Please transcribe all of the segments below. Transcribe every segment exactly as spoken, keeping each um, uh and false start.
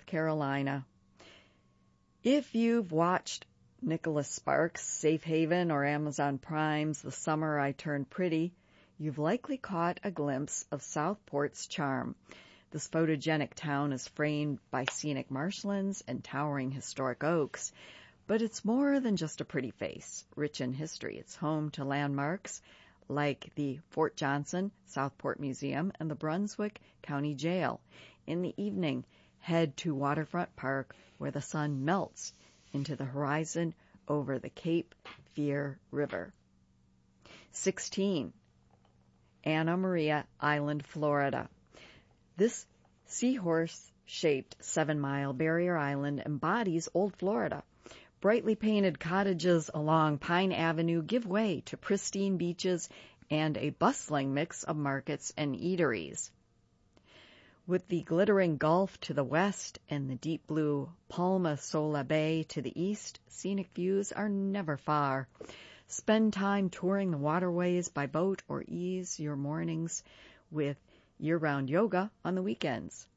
Carolina. If you've watched Nicholas Sparks' Safe Haven or Amazon Prime's The Summer I Turned Pretty, you've likely caught a glimpse of Southport's charm. This photogenic town is framed by scenic marshlands and towering historic oaks, but it's more than just a pretty face. Rich in history, it's home to landmarks like the Fort Johnson Southport Museum and the Brunswick County Jail. In the evening, head to Waterfront Park, where the sun melts into the horizon over the Cape Fear River. sixteen. Anna Maria Island, Florida. This seahorse-shaped seven-mile barrier island embodies old Florida. Brightly painted cottages along Pine Avenue give way to pristine beaches and a bustling mix of markets and eateries. With the glittering Gulf to the west and the deep blue Palma Sola Bay to the east, scenic views are never far. Spend time touring the waterways by boat or ease your mornings with year-round yoga on the weekends.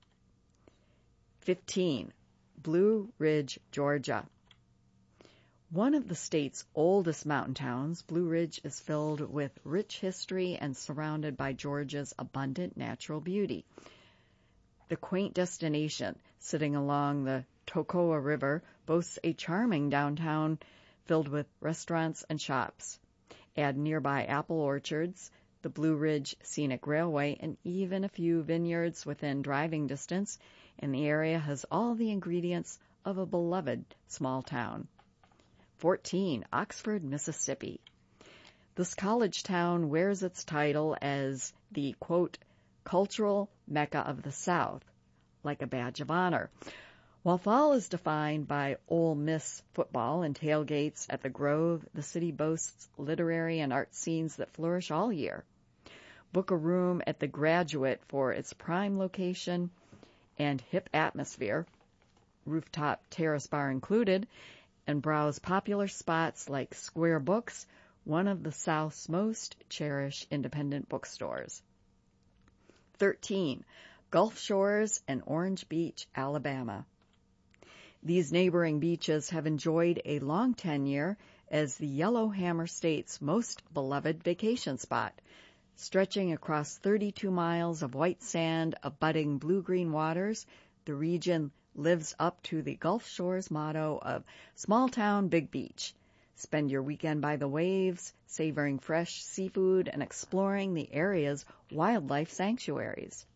fifteen. Blue Ridge, Georgia. One of the state's oldest mountain towns, Blue Ridge is filled with rich history and surrounded by Georgia's abundant natural beauty. The quaint destination, sitting along the Toccoa River, boasts a charming downtown filled with restaurants and shops. Add nearby apple orchards, the Blue Ridge Scenic Railway, and even a few vineyards within driving distance, and the area has all the ingredients of a beloved small town. fourteen. Oxford, Mississippi. This college town wears its title as the, quote, cultural mecca of the South, like a badge of honor. While fall is defined by Ole Miss football and tailgates at the Grove, the city boasts literary and art scenes that flourish all year. Book a room at the Graduate for its prime location and hip atmosphere, rooftop terrace bar included, and browse popular spots like Square Books, one of the South's most cherished independent bookstores. thirteen. Gulf Shores and Orange Beach, Alabama. These neighboring beaches have enjoyed a long tenure as the Yellowhammer State's most beloved vacation spot. Stretching across thirty-two miles of white sand abutting blue-green waters, the region lives up to the Gulf Shores motto of small town, big beach. Spend your weekend by the waves, savoring fresh seafood and exploring the area's wildlife sanctuaries.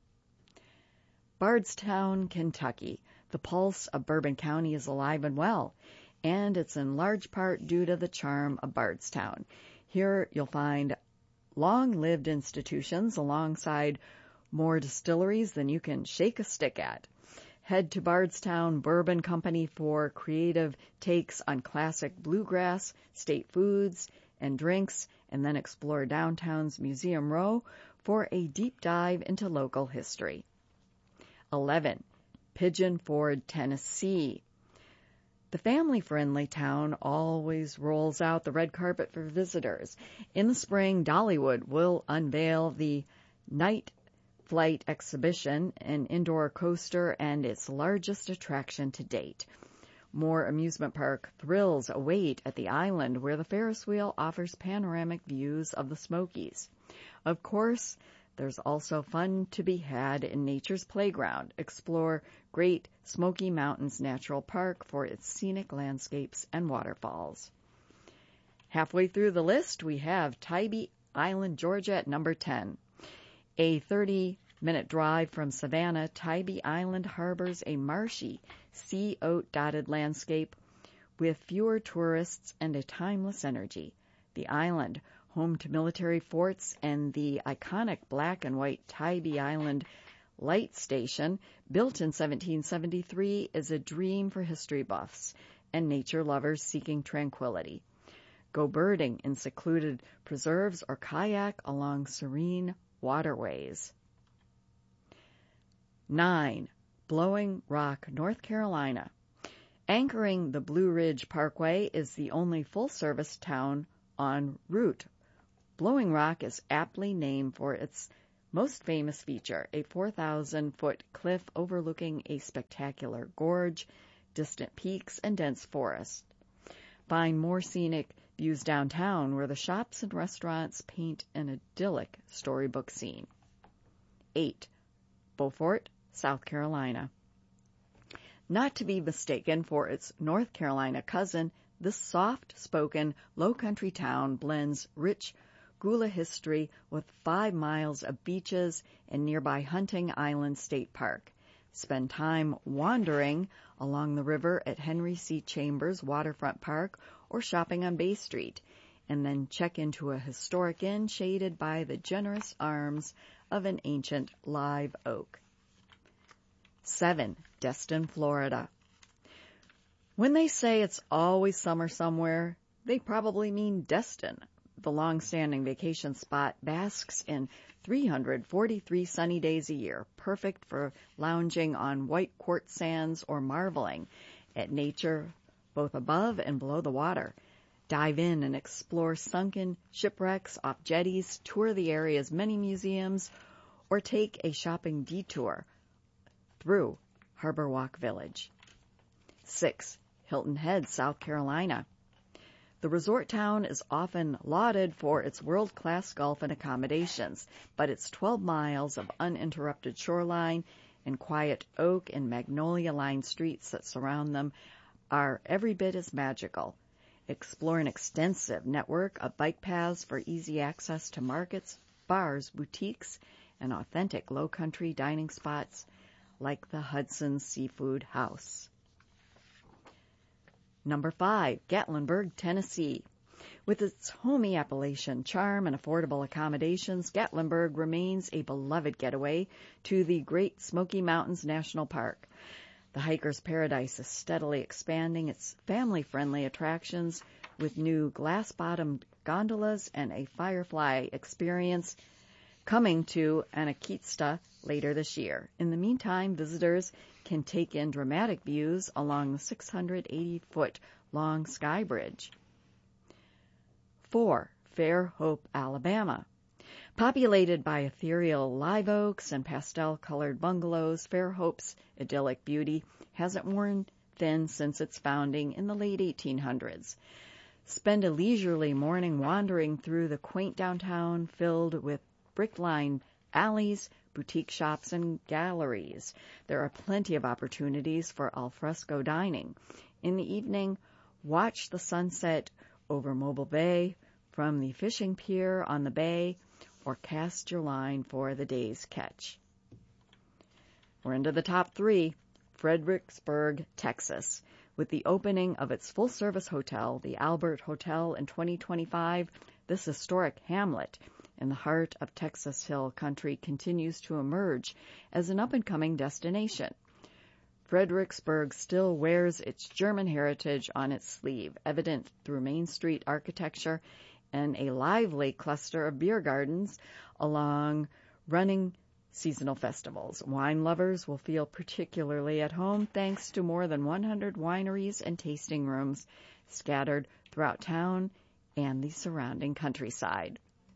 Bardstown, Kentucky. The pulse of Bourbon County is alive and well, and it's in large part due to the charm of Bardstown. Here you'll find long-lived institutions alongside more distilleries than you can shake a stick at. Head to Bardstown Bourbon Company for creative takes on classic bluegrass, state foods, and drinks, and then explore downtown's Museum Row for a deep dive into local history. eleven. Pigeon Forge, Tennessee. The family-friendly town always rolls out the red carpet for visitors. In the spring, Dollywood will unveil the Night Flight exhibition, an indoor coaster and its largest attraction to date. More amusement park thrills await at the island, where the Ferris wheel offers panoramic views of the Smokies. Of course, there's also fun to be had in nature's playground. Explore Great Smoky Mountains Natural Park for its scenic landscapes and waterfalls. Halfway through the list, we have Tybee Island, Georgia at number ten. A thirty-minute drive from Savannah, Tybee Island harbors a marshy, sea oat-dotted landscape with fewer tourists and a timeless energy. The island, home to military forts and the iconic black and white Tybee Island Light Station, built in seventeen seventy-three, is a dream for history buffs and nature lovers seeking tranquility. Go birding in secluded preserves or kayak along serene waterways. nine. Blowing Rock, North Carolina. Anchoring the Blue Ridge Parkway is the only full-service town en route. Blowing Rock is aptly named for its Most famous feature, a four thousand foot cliff overlooking a spectacular gorge, distant peaks, and dense forest. Find more scenic views downtown where the shops and restaurants paint an idyllic storybook scene. eight. Beaufort, South Carolina. Not to be mistaken for its North Carolina cousin, this soft-spoken, low-country town blends rich Gula history with five miles of beaches and nearby Hunting Island State Park. Spend time wandering along the river at Henry C. Chambers Waterfront Park or shopping on Bay Street, and then check into a historic inn shaded by the generous arms of an ancient live oak. seven. Destin, Florida. When they say it's always summer somewhere, they probably mean Destin. The long-standing vacation spot basks in three hundred forty-three sunny days a year, perfect for lounging on white quartz sands or marveling at nature both above and below the water. Dive in and explore sunken shipwrecks off jetties, tour the area's many museums, or take a shopping detour through Harbor Walk Village. six. Hilton Head, South Carolina. The resort town is often lauded for its world-class golf and accommodations, but its twelve miles of uninterrupted shoreline and quiet oak and magnolia-lined streets that surround them are every bit as magical. Explore an extensive network of bike paths for easy access to markets, bars, boutiques, and authentic low-country dining spots like the Hudson Seafood House. Number five, Gatlinburg, Tennessee. With its homey Appalachian charm and affordable accommodations, Gatlinburg remains a beloved getaway to the Great Smoky Mountains National Park. The hiker's paradise is steadily expanding its family-friendly attractions with new glass-bottomed gondolas and a firefly experience coming to Anakista later this year. In the meantime, visitors can take in dramatic views along the six hundred eighty foot long Sky Bridge. four. Fairhope, Alabama. Populated by ethereal live oaks and pastel-colored bungalows, Fairhope's idyllic beauty hasn't worn thin since its founding in the late eighteen hundreds. Spend a leisurely morning wandering through the quaint downtown filled with brick-lined alleys, boutique shops, and galleries. There are plenty of opportunities for alfresco dining. In the evening, watch the sunset over Mobile Bay from the fishing pier on the bay, or cast your line for the day's catch. We're into the top three. Fredericksburg, Texas. With the opening of its full-service hotel, the Albert Hotel, in twenty twenty-five, this historic hamlet in the heart of Texas Hill Country continues to emerge as an up-and-coming destination. Fredericksburg still wears its German heritage on its sleeve, evident through Main Street architecture and a lively cluster of beer gardens along running seasonal festivals. Wine lovers will feel particularly at home thanks to more than one hundred wineries and tasting rooms scattered throughout town and the surrounding countryside.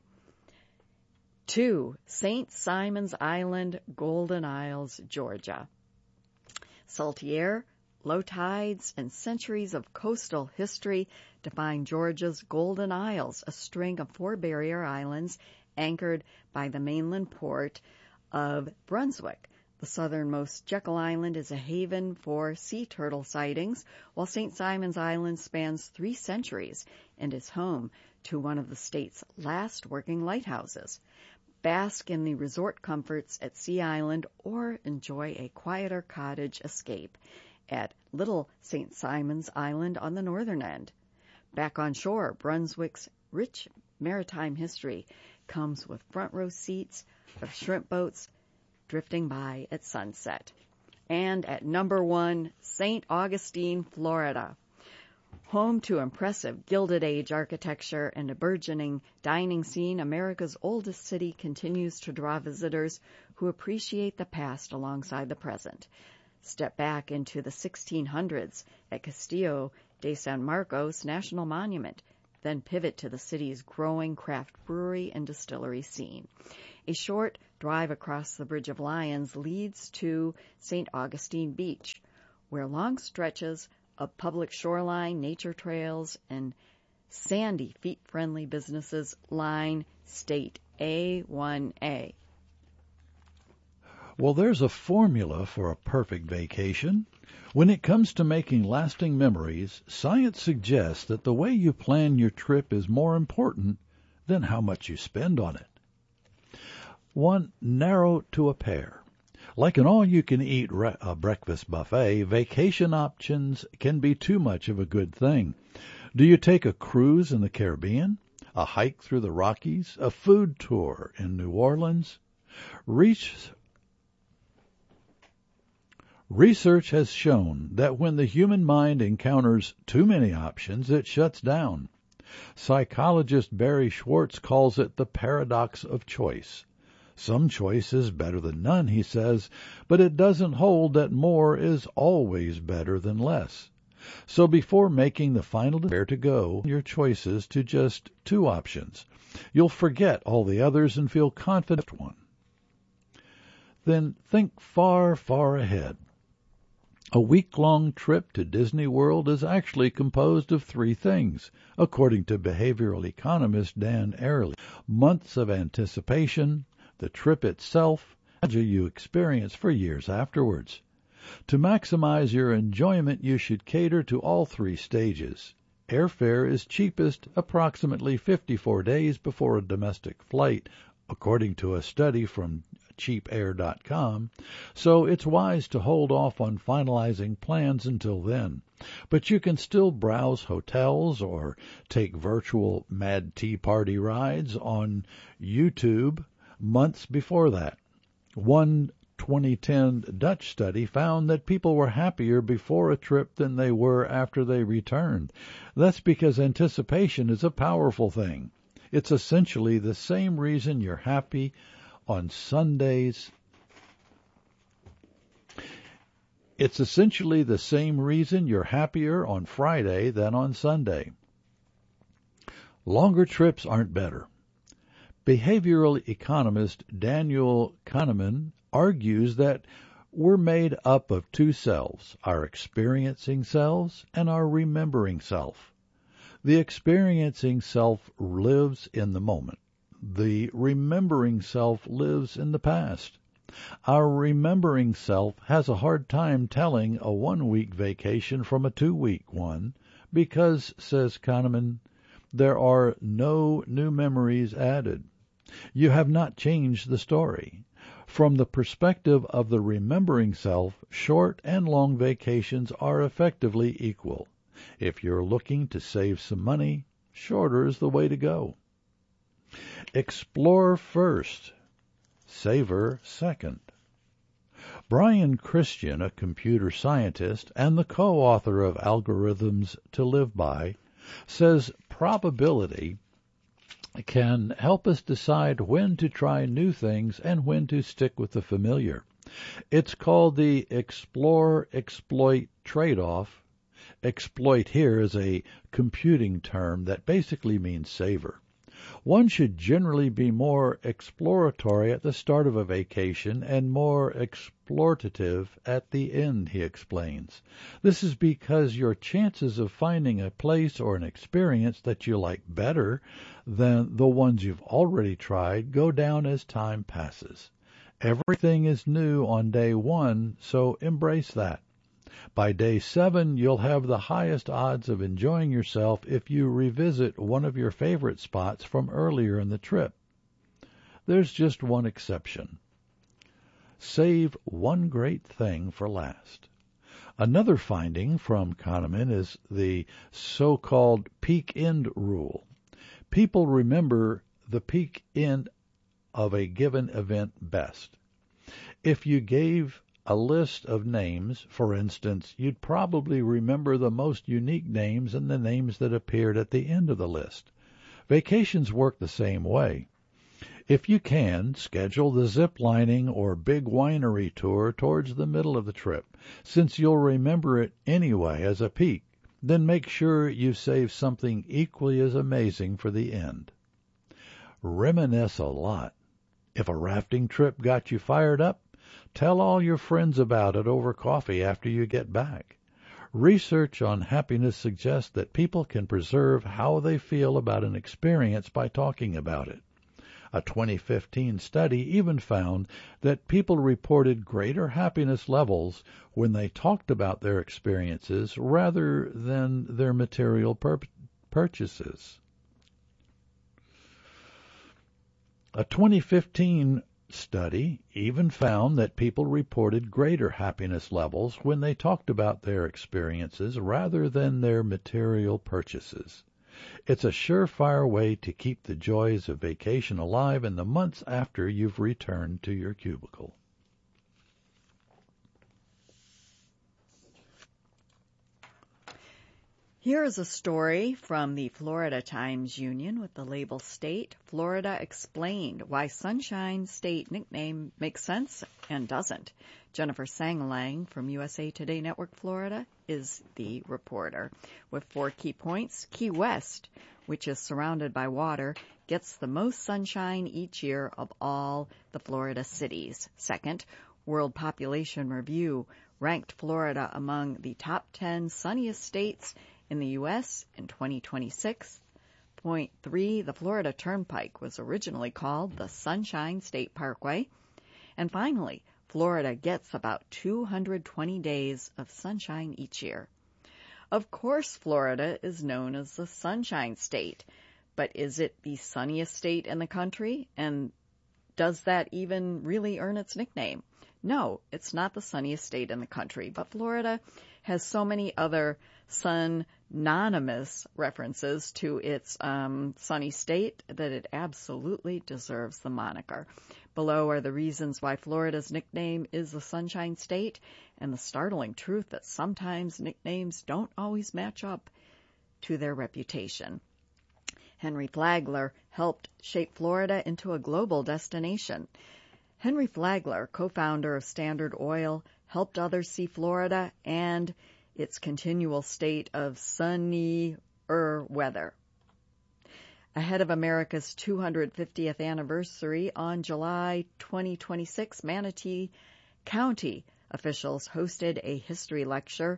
Two. Saint Simon's Island, Golden Isles, Georgia. Salty air, low tides, and centuries of coastal history define Georgia's Golden Isles, a string of four barrier islands anchored by the mainland port of Brunswick. The southernmost Jekyll Island is a haven for sea turtle sightings, while Saint Simon's Island spans three centuries and is home to one of the state's last working lighthouses. Bask in the resort comforts at Sea Island or enjoy a quieter cottage escape at Little Saint Simon's Island on the northern end. Back on shore, Brunswick's rich maritime history comes with front row seats of shrimp boats drifting by at sunset. And at number one, Saint Augustine, Florida. Home to impressive Gilded Age architecture and a burgeoning dining scene, America's oldest city continues to draw visitors who appreciate the past alongside the present. Step back into the sixteen hundreds at Castillo de San Marcos National Monument. then pivot to the city's growing craft brewery and distillery scene. A short drive across the Bridge of Lions leads to Saint Augustine Beach, where long stretches of public shoreline, nature trails, and sandy, feet-friendly businesses line State A one A. Well, there's a formula for a perfect vacation. When it comes to making lasting memories, science suggests that the way you plan your trip is more important than how much you spend on it. One, narrow to a pair. Like an all-you-can-eat re- uh, breakfast buffet, vacation options can be too much of a good thing. Do you take a cruise in the Caribbean, a hike through the Rockies, a food tour in New Orleans? Reach Research has shown that when the human mind encounters too many options, it shuts down. Psychologist Barry Schwartz calls it the paradox of choice. Some choice is better than none, he says, but it doesn't hold that more is always better than less. So before making the final decision where to go, your choices to just two options. You'll forget all the others and feel confident in one. Then think far, far ahead. A week-long trip to Disney World is actually composed of three things, according to behavioral economist Dan Ariely. Months of anticipation, the trip itself, and you experience for years afterwards. To maximize your enjoyment, you should cater to all three stages. Airfare is cheapest approximately fifty-four days before a domestic flight, according to a study from cheap air dot com, so it's wise to hold off on finalizing plans until then. But you can still browse hotels or take virtual Mad Tea Party rides on YouTube months before that. One twenty ten Dutch study found that people were happier before a trip than they were after they returned. That's because anticipation is a powerful thing. It's essentially the same reason you're happy on Sundays. It's essentially the same reason you're happier on Friday than on Sunday. Longer trips aren't better. Behavioral economist Daniel Kahneman argues that we're made up of two selves, our experiencing selves and our remembering self. The experiencing self lives in the moment. The remembering self lives in the past. Our remembering self has a hard time telling a one-week vacation from a two-week one because, says Kahneman, there are no new memories added. You have not changed the story. From the perspective of the remembering self, short and long vacations are effectively equal. If you're looking to save some money, shorter is the way to go. Explore first, savor second. Brian Christian, a computer scientist and the co-author of Algorithms to Live By, says probability can help us decide when to try new things and when to stick with the familiar. It's called the explore-exploit trade-off. Exploit here is a computing term that basically means savor. One should generally be more exploratory at the start of a vacation and more exploitative at the end, he explains. This is because your chances of finding a place or an experience that you like better than the ones you've already tried go down as time passes. Everything is new on day one, so embrace that. By day seven, you'll have the highest odds of enjoying yourself if you revisit one of your favorite spots from earlier in the trip. There's just one exception. Save one great thing for last. Another finding from Kahneman is the so-called peak end rule. People remember the peak end of a given event best. If you gave a list of names, for instance, you'd probably remember the most unique names and the names that appeared at the end of the list. Vacations work the same way. If you can, schedule the zip lining or big winery tour towards the middle of the trip, since you'll remember it anyway as a peak. then make sure you save something equally as amazing for the end. Reminisce a lot. If a rafting trip got you fired up, tell all your friends about it over coffee after you get back. Research on happiness suggests that people can preserve how they feel about an experience by talking about it. A twenty fifteen study even found that people reported greater happiness levels when they talked about their experiences rather than their material pur- purchases. A twenty fifteen study even found that people reported greater happiness levels when they talked about their experiences rather than their material purchases. It's a surefire way to keep the joys of vacation alive in the months after you've returned to your cubicle. Here is a story from the Florida Times-Union with the label State. Florida explained why Sunshine State nickname makes sense and doesn't. Jennifer Sangalang from U S A Today Network Florida is the reporter. With four key points, Key West, which is surrounded by water, gets the most sunshine each year of all the Florida cities. Second, World Population Review ranked Florida among the top ten sunniest states in the U S in twenty twenty-six. Point three, the Florida Turnpike was originally called the Sunshine State Parkway. And finally, Florida gets about two hundred twenty days of sunshine each year. Of course, Florida is known as the Sunshine State, but is it the sunniest state in the country? And does that even really earn its nickname? No, it's not the sunniest state in the country, but Florida has so many other sun-nonymous references to its um, sunny state that it absolutely deserves the moniker. Below are the reasons why Florida's nickname is the Sunshine State and the startling truth that sometimes nicknames don't always match up to their reputation. Henry Flagler helped shape Florida into a global destination. Henry Flagler, co-founder of Standard Oil, helped others see Florida and its continual state of sunnier weather. Ahead of America's two hundred fiftieth anniversary on July twenty twenty-six, Manatee County officials hosted a history lecture,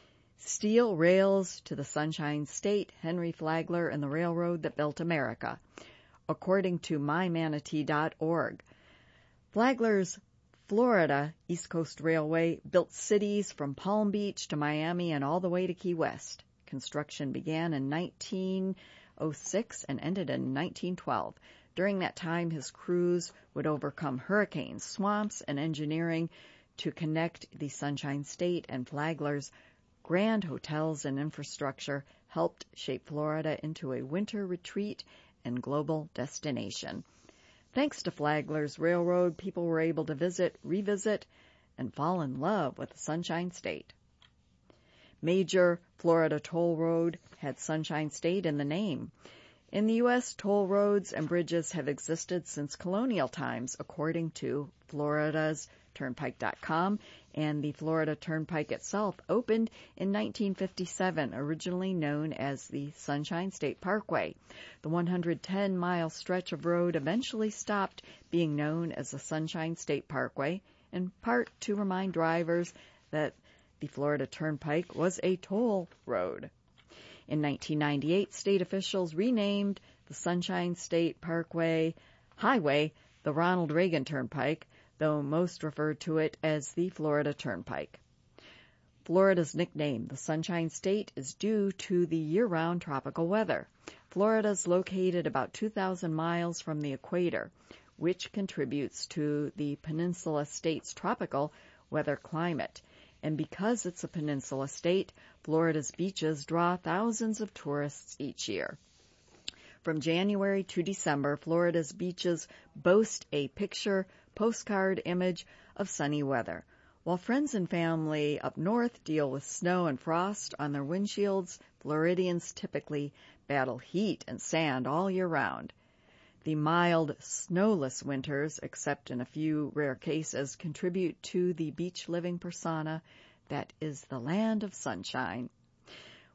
Steel Rails to the Sunshine State, Henry Flagler and the Railroad That Built America, according to my manatee dot org. Flagler's Florida East Coast Railway built cities from Palm Beach to Miami and all the way to Key West. Construction began in nineteen oh six and ended in nineteen twelve. During that time, his crews would overcome hurricanes, swamps, and engineering to connect the Sunshine State, and Flagler's grand hotels and infrastructure helped shape Florida into a winter retreat and global destination. Thanks to Flagler's railroad, people were able to visit, revisit, and fall in love with the Sunshine State. Major Florida toll road had Sunshine State in the name. In the U S, toll roads and bridges have existed since colonial times, according to Florida's Turnpike dot com, and the Florida Turnpike itself opened in nineteen fifty-seven, originally known as the Sunshine State Parkway. The one hundred ten mile stretch of road eventually stopped being known as the Sunshine State Parkway, in part to remind drivers that the Florida Turnpike was a toll road. In nineteen ninety-eight, state officials renamed the Sunshine State Parkway Highway the Ronald Reagan Turnpike, though most referred to it as the Florida Turnpike. Florida's nickname, the Sunshine State, is due to the year-round tropical weather. Florida is located about two thousand miles from the equator, which contributes to the peninsula state's tropical weather climate. And because it's a peninsula state, Florida's beaches draw thousands of tourists each year. From January to December, Florida's beaches boast a picture postcard image of sunny weather. While friends and family up north deal with snow and frost on their windshields, Floridians typically battle heat and sand all year round. The mild, snowless winters, except in a few rare cases, contribute to the beach-living persona that is the land of sunshine.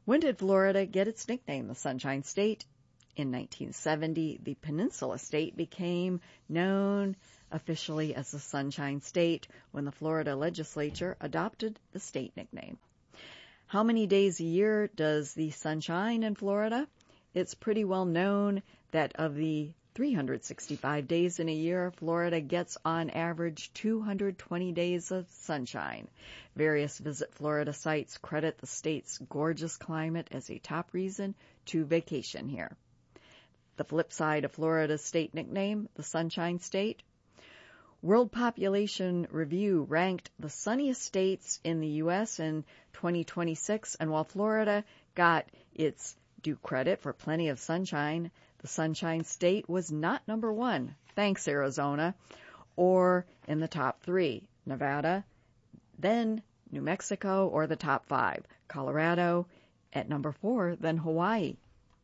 When did Florida get its nickname, the Sunshine State? In nineteen seventy, the Peninsula State became known officially as the Sunshine State when the Florida legislature adopted the state nickname. How many days a year does the sun shine in Florida? It's pretty well known that of the three hundred sixty-five days in a year, Florida gets on average two hundred twenty days of sunshine. Various Visit Florida sites credit the state's gorgeous climate as a top reason to vacation here. The flip side of Florida's state nickname, the Sunshine State. World Population Review ranked the sunniest states in the U S in twenty twenty-six, and while Florida got its due credit for plenty of sunshine, the Sunshine State was not number one, thanks Arizona, or in the top three, Nevada, then New Mexico, or the top five, Colorado, at number four, then Hawaii.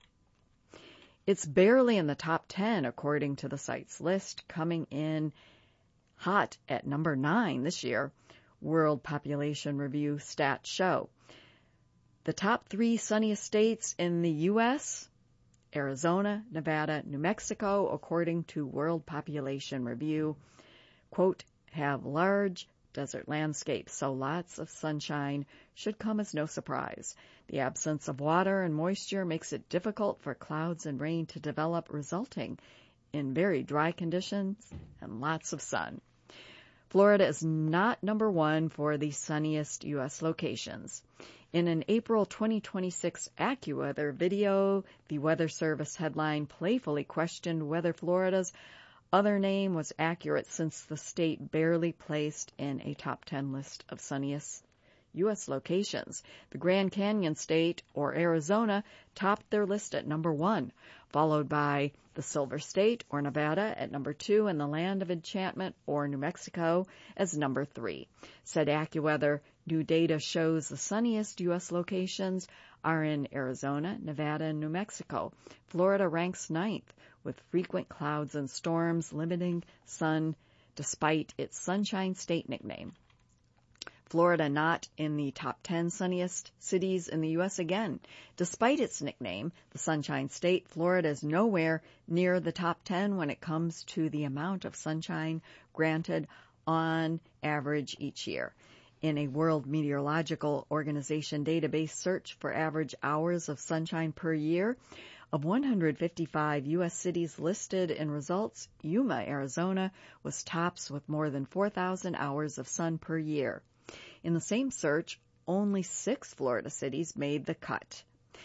It's barely in the top ten, according to the site's list, coming in hot at number nine this year, World Population Review stats show. The top three sunniest states in the U S, Arizona, Nevada, New Mexico, according to World Population Review, quote, have large desert landscapes, so lots of sunshine should come as no surprise. The absence of water and moisture makes it difficult for clouds and rain to develop, resulting in very dry conditions and lots of sun. Florida is not number one for the sunniest U S locations. In an April twenty twenty-six AccuWeather video, the Weather Service headline playfully questioned whether Florida's other name was accurate, since the state barely placed in a top ten list of sunniest U S locations. The Grand Canyon State, or Arizona, topped their list at number one, followed by the Silver State, or Nevada, at number two, and the Land of Enchantment, or New Mexico, as number three. Said AccuWeather, new data shows the sunniest U S locations are in Arizona, Nevada, and New Mexico. Florida ranks ninth, with frequent clouds and storms limiting sun despite its Sunshine State nickname. Florida not in the top ten sunniest cities in the U S again. Despite its nickname, the Sunshine State, Florida is nowhere near the top ten when it comes to the amount of sunshine granted on average each year. In a World Meteorological Organization database search for average hours of sunshine per year, of one hundred fifty-five U S cities listed in results, Yuma, Arizona, was tops with more than four thousand hours of sun per year. In the same search, only six Florida cities made the cut.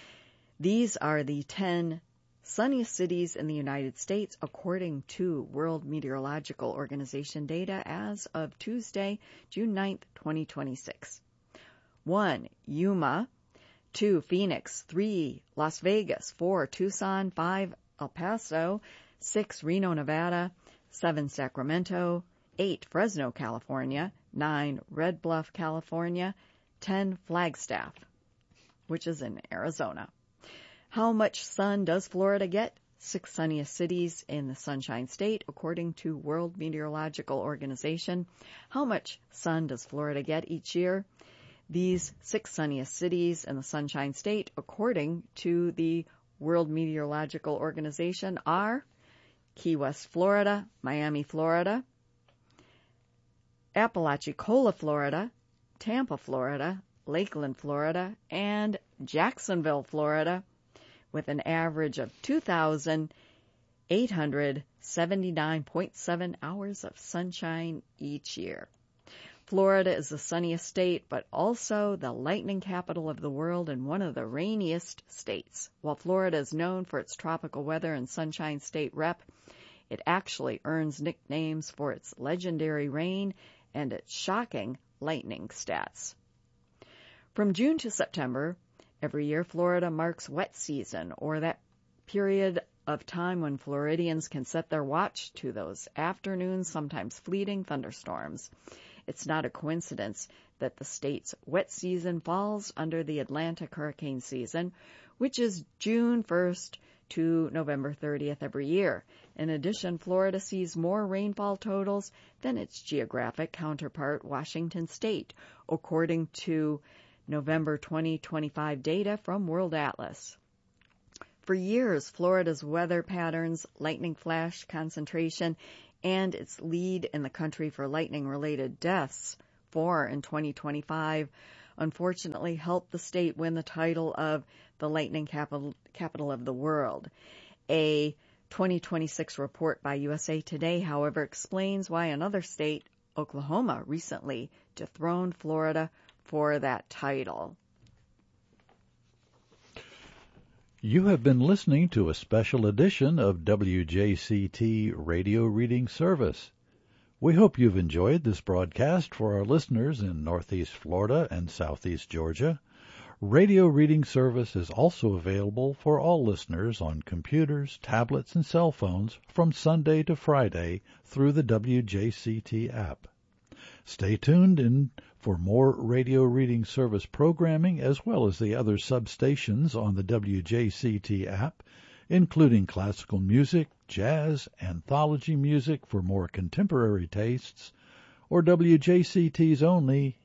These are the ten sunniest cities in the United States, according to World Meteorological Organization data as of Tuesday, June ninth, twenty twenty-six. one. Yuma. two. Phoenix. three. Las Vegas. four. Tucson. five. El Paso. six. Reno, Nevada. seven. Sacramento. eight. Fresno, California. nine. Red Bluff, California. ten. Flagstaff, which is in Arizona. How much sun does Florida get? Six sunniest cities in the Sunshine State, according to World Meteorological Organization. How much sun does Florida get each year? These six sunniest cities in the Sunshine State, according to the World Meteorological Organization, are Key West, Florida, Miami, Florida, Apalachicola, Florida, Tampa, Florida, Lakeland, Florida, and Jacksonville, Florida, with an average of two thousand eight hundred seventy-nine point seven hours of sunshine each year. Florida is the sunniest state, but also the lightning capital of the world and one of the rainiest states. While Florida is known for its tropical weather and Sunshine State rep, it actually earns nicknames for its legendary rain and its shocking lightning stats. From June to September, every year Florida marks wet season, or that period of time when Floridians can set their watch to those afternoon, sometimes fleeting thunderstorms. It's not a coincidence that the state's wet season falls under the Atlantic hurricane season, which is June first to November thirtieth every year. In addition, Florida sees more rainfall totals than its geographic counterpart, Washington State, according to November twenty twenty-five data from World Atlas. For years, Florida's weather patterns, lightning flash concentration, and its lead in the country for lightning-related deaths, four in twenty twenty-five, unfortunately helped the state win the title of the lightning capital, capital of the world. A twenty twenty-six report by U S A Today, however, explains why another state, Oklahoma, recently dethroned Florida for that title. You have been listening to a special edition of W J C T Radio Reading Service. We hope you've enjoyed this broadcast for our listeners in Northeast Florida and Southeast Georgia. Radio Reading Service is also available for all listeners on computers, tablets, and cell phones from Sunday to Friday through the W J C T app. Stay tuned in for more Radio Reading Service programming as well as the other substations on the W J C T app, including classical music, jazz, anthology music for more contemporary tastes, or W J C T's only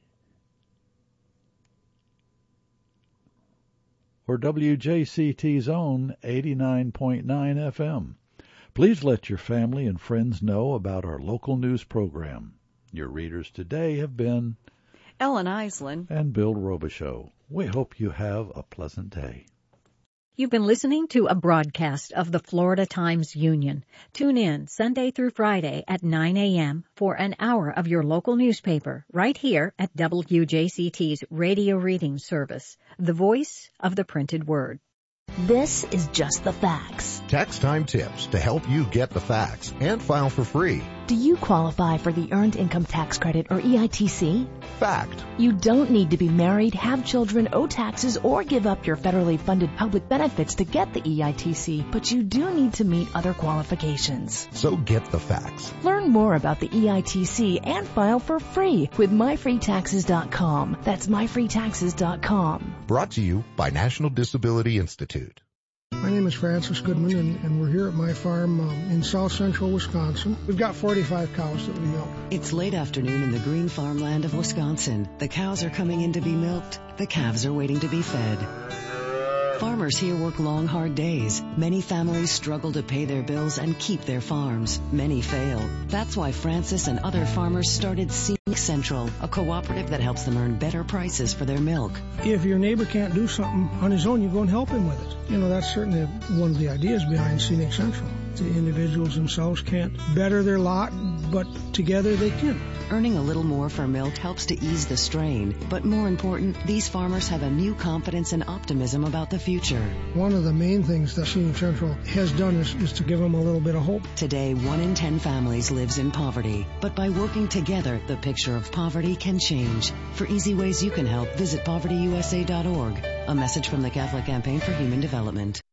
or W J C T's own eighty-nine point nine F M. Please let your family and friends know about our local news program. Your readers today have been Ellen Island and Bill Robichaux. We hope you have a pleasant day. You've been listening to a broadcast of the Florida Times Union. Tune in Sunday through Friday at nine a.m. for an hour of your local newspaper right here at W J C T's Radio Reading Service, the voice of the printed word. This is Just the Facts. Tax time tips to help you get the facts and file for free. Do you qualify for the Earned Income Tax Credit or E I T C? Fact. You don't need to be married, have children, owe taxes, or give up your federally funded public benefits to get the E I T C, but you do need to meet other qualifications. So get the facts. Learn more about the E I T C and file for free with my free taxes dot com. That's my free taxes dot com. Brought to you by National Disability Institute. My name is Francis Goodman, and, and we're here at my farm um, in south central Wisconsin. We've got forty-five cows that we milk. It's late afternoon in the green farmland of Wisconsin. The cows are coming in to be milked. The calves are waiting to be fed. Farmers here work long, hard days. Many families struggle to pay their bills and keep their farms. Many fail. That's why Francis and other farmers started Scenic Central, a cooperative that helps them earn better prices for their milk. If your neighbor can't do something on his own, you go and help him with it. You know, that's certainly one of the ideas behind Scenic Central. The individuals themselves can't better their lot, but together they can. Earning a little more for milk helps to ease the strain, but more important, these farmers have a new confidence and optimism about the future. One of the main things that Scenic Central has done is, is to give them a little bit of hope. Today, one in ten families lives in poverty, but by working together, the picture of poverty can change. For easy ways you can help, visit poverty u s a dot org. A message from the Catholic Campaign for Human Development.